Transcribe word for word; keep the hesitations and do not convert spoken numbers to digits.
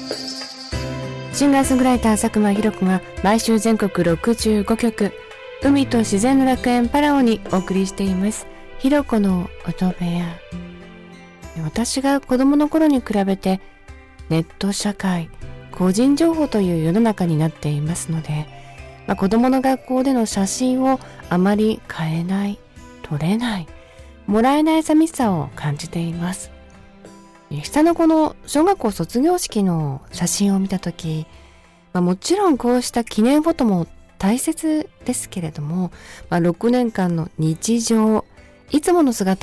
シンガーソングライター佐久間ひろ子が毎週全国ろくじゅうごきょく、海と自然の楽園パラオにお送りしていますひろ子の音部屋。私が子供の頃に比べてネット社会、個人情報という世の中になっていますので、まあ、子供の学校での写真をあまり買えない、撮れない、もらえない寂しさを感じています。下の子の小学校卒業式の写真を見たとき、まあ、もちろんこうした記念フォトも大切ですけれども、まあ、ろくねんかんの日常、いつもの姿